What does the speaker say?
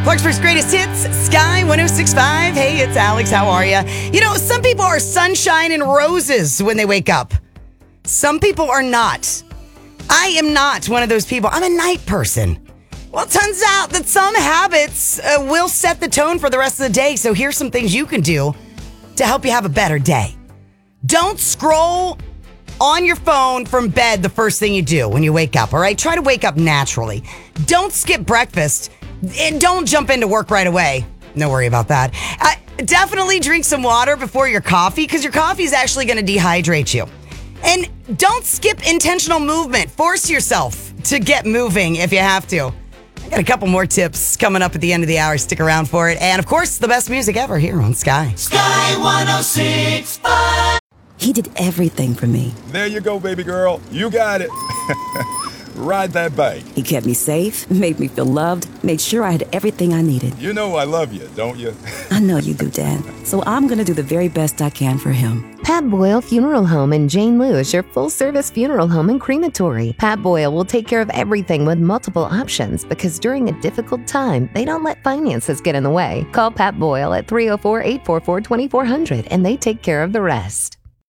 Clarksburg's greatest hits, Sky 106.5. Hey, it's Alex. How are you? You know, some people are sunshine and roses when they wake up. Some people are not. I am not one of those people. I'm a night person. Well, it turns out that some habits will set the tone for the rest of the day. So here's some things you can do to help you have a better day. Don't scroll on your phone from bed the first thing you do when you wake up, all right? Try to wake up naturally. Don't skip breakfast. And don't jump into work right away. No worry about that. Definitely drink some water before your coffee because your coffee is actually going to dehydrate you. And don't skip intentional movement. Force yourself to get moving if you have to. I got a couple more tips coming up at the end of the hour. Stick around for it. And of course, the best music ever here on Sky. Sky 106.5. He did everything for me. There you go, baby girl. You got it. Ride that bike. He kept me safe, made me feel loved, made sure I had everything I needed. You know I love you, don't you? I know you do, Dad. So I'm going to do the very best I can for him. Pat Boyle Funeral Home in Jane Lou is your full-service funeral home and crematory. Pat Boyle will take care of everything with multiple options because during a difficult time, they don't let finances get in the way. Call Pat Boyle at 304-844-2400 and they take care of the rest.